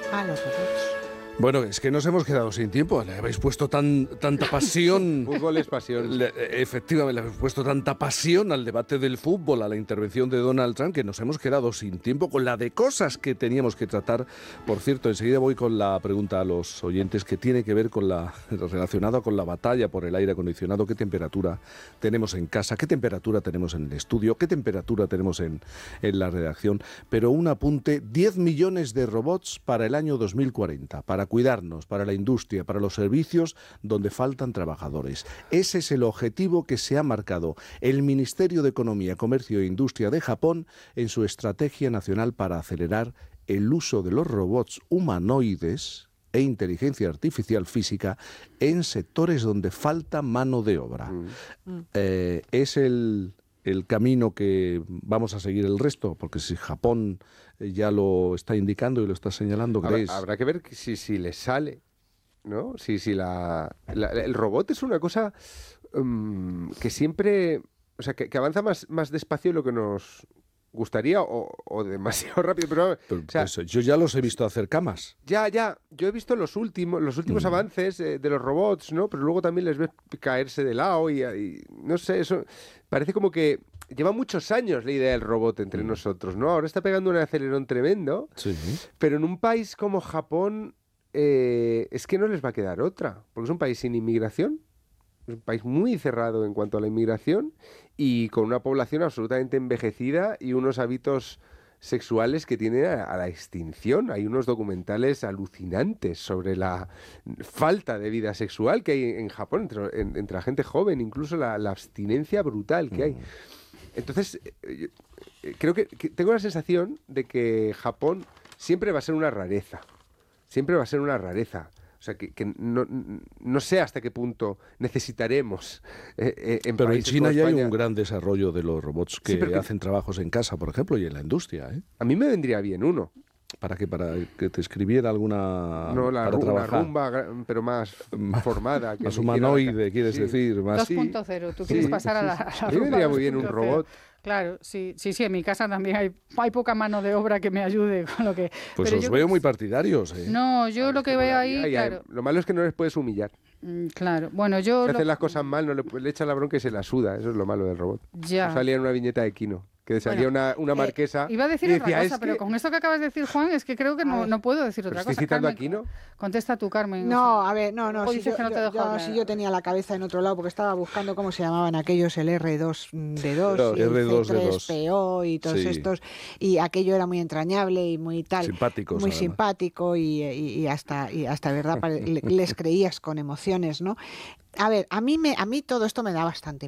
Ah, los robots. Bueno, es que nos hemos quedado sin tiempo. Le habéis puesto tanta pasión. Fútbol es pasión. Efectivamente, le habéis puesto tanta pasión al debate del fútbol, a la intervención de Donald Trump, que nos hemos quedado sin tiempo con la de cosas que teníamos que tratar. Por cierto, enseguida voy con la pregunta a los oyentes que tiene que ver con relacionada con la batalla por el aire acondicionado. ¿Qué temperatura tenemos en casa? ¿Qué temperatura tenemos en el estudio? ¿Qué temperatura tenemos en la redacción? Pero un apunte: 10 millones de robots para el año 2040, para cuidarnos, para la industria, para los servicios donde faltan trabajadores. Ese es el objetivo que se ha marcado el Ministerio de Economía, Comercio e Industria de Japón en su estrategia nacional para acelerar el uso de los robots humanoides e inteligencia artificial física en sectores donde falta mano de obra. Es el camino que vamos a seguir el resto, porque si Japón ya lo está indicando y lo está señalando, ¿crees? Habrá que ver si le sale, ¿no? Si el robot es una cosa que siempre, o sea, que avanza más despacio de lo que nos gustaría o demasiado rápido. Pero o sea, yo ya los he visto hacer camas. Ya. Yo he visto los últimos avances de los robots, ¿no? Pero luego también les ves caerse de lado y no sé, eso parece como que lleva muchos años la idea del robot entre nosotros, ¿no? Ahora está pegando un acelerón tremendo, Sí. pero en un país como Japón es que no les va a quedar otra, porque es un país sin inmigración, es un país muy cerrado en cuanto a la inmigración y con una población absolutamente envejecida y unos hábitos sexuales que tienen a la extinción. Hay unos documentales alucinantes sobre la falta de vida sexual que hay en Japón entre la gente joven, incluso la abstinencia brutal que hay. Entonces, creo que tengo la sensación de que Japón siempre va a ser una rareza. Siempre va a ser una rareza. O sea, que no sé hasta qué punto necesitaremos Pero en China ya hay un gran desarrollo de los robots que sí, hacen trabajos en casa, por ejemplo, y en la industria, ¿eh? A mí me vendría bien uno. ¿Para qué? ¿Para que te escribiera alguna... No, para trabajar? la rumba, pero más formada. Más humanoide, quieres decir. Más... 2.0, tú quieres pasar a la A mí me vendría muy bien un robot. Claro, sí, en mi casa también hay poca mano de obra que me ayude con lo que... Pues os veo muy partidarios, ¿eh? No, yo lo que veo ahí, claro... Lo malo es que no les puedes humillar. Claro, bueno, yo... Si hacen las cosas mal, no le echan la bronca y se la suda. Eso es lo malo del robot. Ya. Salía en una viñeta de Kino, que salía una marquesa... Iba a decir otra cosa, pero que... con esto que acabas de decir, Juan, es que creo que no puedo decir otra cosa. ¿Estoy citando Carmen, a Kino? Contesta tú, Carmen. No, a ver, no. Si yo tenía la cabeza en otro lado porque estaba buscando cómo se llamaban aquellos, el R2D2 y el C3PO y todos estos, y aquello era muy entrañable y muy tal, simpáticos, muy además. simpático y hasta verdad les creías con emociones, ¿no? A ver, a mí todo esto me da bastante